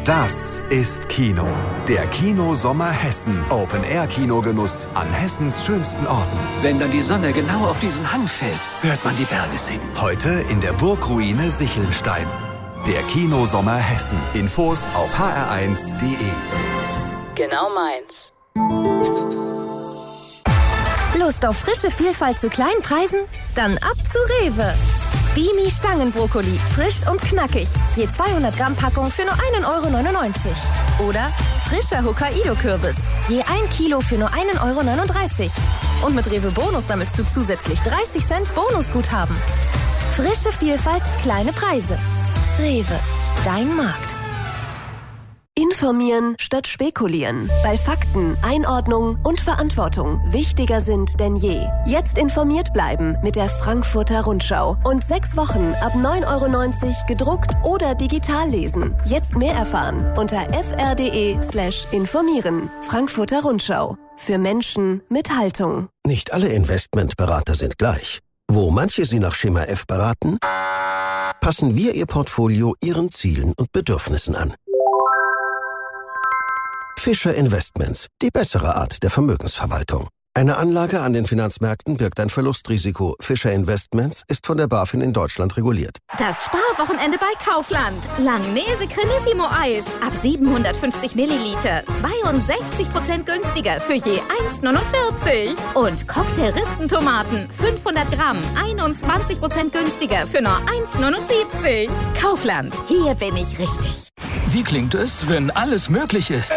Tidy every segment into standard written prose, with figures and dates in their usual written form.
Das ist Kino. Der Kino-Sommer Hessen. Open-Air-Kinogenuss an Hessens schönsten Orten. Wenn dann die Sonne genau auf diesen Hang fällt, hört man die Berge singen. Heute in der Burgruine Sichelnstein. Der Kino-Sommer Hessen. Infos auf hr1.de. Genau meins. Lust auf frische Vielfalt zu kleinen Preisen? Dann ab zu Rewe. Bimi Stangenbrokkoli, frisch und knackig. Je 200 Gramm Packung für nur 1,99 €. Oder frischer Hokkaido-Kürbis. Je 1 Kilo für nur 1,39 €. Und mit Rewe Bonus sammelst du zusätzlich 30 Cent Bonusguthaben. Frische Vielfalt, kleine Preise. Rewe, dein Markt. Informieren statt spekulieren. Weil Fakten, Einordnung und Verantwortung wichtiger sind denn je. Jetzt informiert bleiben mit der Frankfurter Rundschau. Und 6 Wochen ab 9,90 € gedruckt oder digital lesen. Jetzt mehr erfahren unter fr.de/informieren. Frankfurter Rundschau. Für Menschen mit Haltung. Nicht alle Investmentberater sind gleich. Wo manche Sie nach Schema F beraten, passen wir Ihr Portfolio Ihren Zielen und Bedürfnissen an. Fischer Investments, die bessere Art der Vermögensverwaltung. Eine Anlage an den Finanzmärkten birgt ein Verlustrisiko. Fischer Investments ist von der BaFin in Deutschland reguliert. Das Sparwochenende bei Kaufland. Langnese Cremissimo Eis. Ab 750 Milliliter. 62% günstiger für je 1,49 €. Und Cocktail-Rispentomaten. 500 Gramm. 21% günstiger für nur 1,79 €. Kaufland. Hier bin ich richtig. Wie klingt es, wenn alles möglich ist?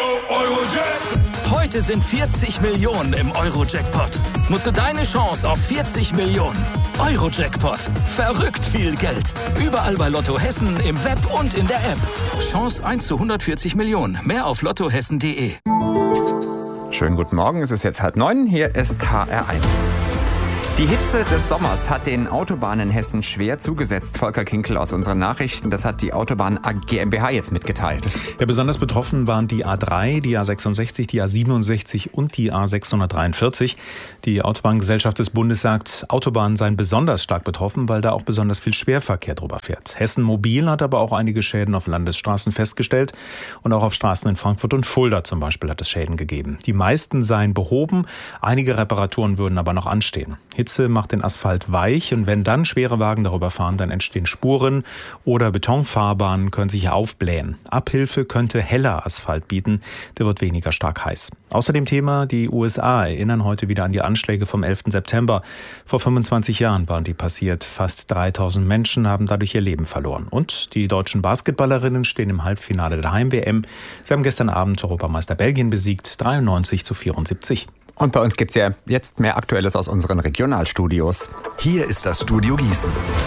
Heute sind 40 Millionen im Euro-Jackpot. Nutze deine Chance auf 40 Millionen. Euro-Jackpot. Verrückt viel Geld. Überall bei Lotto Hessen, im Web und in der App. Chance 1 zu 140 Millionen. Mehr auf lottohessen.de. Schönen guten Morgen, es ist jetzt 8:30. Hier ist HR1. Die Hitze des Sommers hat den Autobahnen in Hessen schwer zugesetzt. Volker Kinkel aus unseren Nachrichten, das hat die Autobahn GmbH jetzt mitgeteilt. Ja, besonders betroffen waren die A3, die A66, die A67 und die A643. Die Autobahngesellschaft des Bundes sagt, Autobahnen seien besonders stark betroffen, weil da auch besonders viel Schwerverkehr drüber fährt. Hessen Mobil hat aber auch einige Schäden auf Landesstraßen festgestellt. Und auch auf Straßen in Frankfurt und Fulda zum Beispiel hat es Schäden gegeben. Die meisten seien behoben, einige Reparaturen würden aber noch anstehen. Hitze macht den Asphalt weich und wenn dann schwere Wagen darüber fahren, dann entstehen Spuren oder Betonfahrbahnen können sich aufblähen. Abhilfe könnte heller Asphalt bieten, der wird weniger stark heiß. Außerdem Thema, die USA erinnern heute wieder an die Anschläge vom 11. September. Vor 25 Jahren waren die passiert. Fast 3000 Menschen haben dadurch ihr Leben verloren. Und die deutschen Basketballerinnen stehen im Halbfinale der Heim-WM. Sie haben gestern Abend Europameister Belgien besiegt, 93-74. Und bei uns gibt's ja jetzt mehr Aktuelles aus unseren Regionalstudios. Hier ist das Studio Gießen.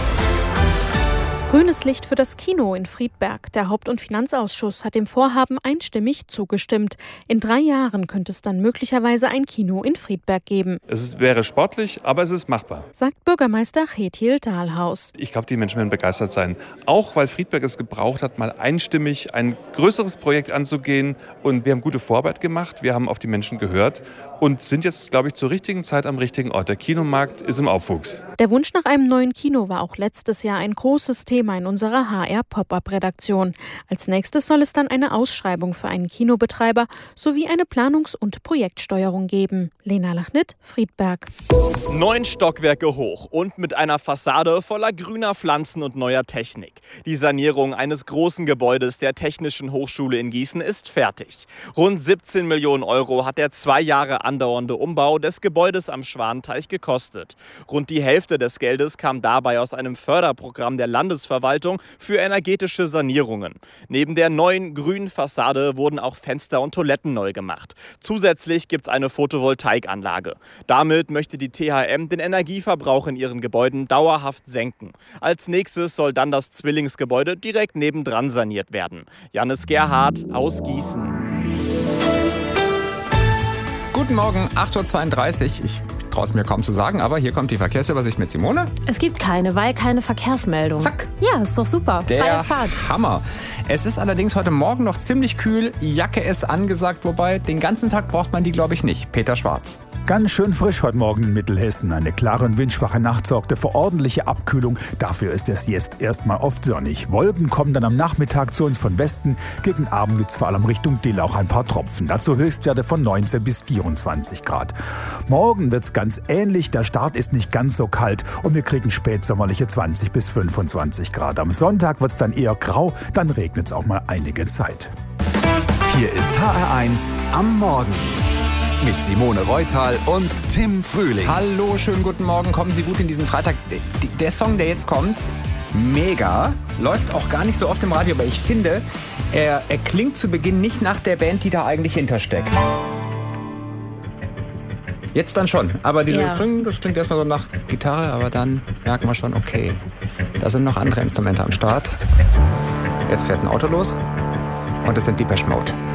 Grünes Licht für das Kino in Friedberg. Der Haupt- und Finanzausschuss hat dem Vorhaben einstimmig zugestimmt. In 3 Jahren könnte es dann möglicherweise ein Kino in Friedberg geben. Es wäre sportlich, aber es ist machbar, sagt Bürgermeister Chethiel Dahlhaus. Ich glaube, die Menschen werden begeistert sein. Auch weil Friedberg es gebraucht hat, mal einstimmig ein größeres Projekt anzugehen. Und wir haben gute Vorarbeit gemacht, wir haben auf die Menschen gehört und sind jetzt, glaube ich, zur richtigen Zeit am richtigen Ort. Der Kinomarkt ist im Aufwuchs. Der Wunsch nach einem neuen Kino war auch letztes Jahr ein großes Thema in unserer HR-Pop-Up-Redaktion. Als nächstes soll es dann eine Ausschreibung für einen Kinobetreiber sowie eine Planungs- und Projektsteuerung geben. Lena Lachnit, Friedberg. 9 Stockwerke hoch und mit einer Fassade voller grüner Pflanzen und neuer Technik. Die Sanierung eines großen Gebäudes der Technischen Hochschule in Gießen ist fertig. Rund 17 Millionen € hat der 2 Jahre andauernde Umbau des Gebäudes am Schwanteich gekostet. Rund die Hälfte des Geldes kam dabei aus einem Förderprogramm der Landesverwaltung für energetische Sanierungen. Neben der neuen grünen Fassade wurden auch Fenster und Toiletten neu gemacht. Zusätzlich gibt es eine Photovoltaikanlage. Damit möchte die THM den Energieverbrauch in ihren Gebäuden dauerhaft senken. Als nächstes soll dann das Zwillingsgebäude direkt nebendran saniert werden. Jannis Gerhardt aus Gießen. Guten Morgen, 8:32 Uhr. Ich traue es mir kaum zu sagen, aber hier kommt die Verkehrsübersicht mit Simone. Es gibt keine, weil keine Verkehrsmeldung. Zack. Ja, ist doch super. Freie Fahrt. Hammer. Es ist allerdings heute Morgen noch ziemlich kühl. Jacke ist angesagt, wobei den ganzen Tag braucht man die, glaube ich, nicht. Peter Schwarz. Ganz schön frisch heute Morgen in Mittelhessen. Eine klare und windschwache Nacht sorgte für ordentliche Abkühlung. Dafür ist es jetzt erstmal oft sonnig. Wolken kommen dann am Nachmittag zu uns von Westen. Gegen Abend gibt es vor allem Richtung Dill auch ein paar Tropfen. Dazu Höchstwerte von 19 bis 24 Grad. Morgen wird es ganz ähnlich. Der Start ist nicht ganz so kalt und wir kriegen spätsommerliche 20 bis 25 Grad. Am Sonntag wird es dann eher grau, dann regnet es auch mal einige Zeit. Hier ist HR1 am Morgen. Mit Simone Reutal und Tim Frühling. Hallo, schönen guten Morgen. Kommen Sie gut in diesen Freitag. Der Song, der jetzt kommt, mega. Läuft auch gar nicht so oft im Radio, aber ich finde, er klingt zu Beginn nicht nach der Band, die da eigentlich hintersteckt. Jetzt dann schon. Aber dieses Springen, das klingt erstmal so nach Gitarre, aber dann merken wir schon, okay, da sind noch andere Instrumente am Start. Jetzt fährt ein Auto los und es sind Depeche Mode.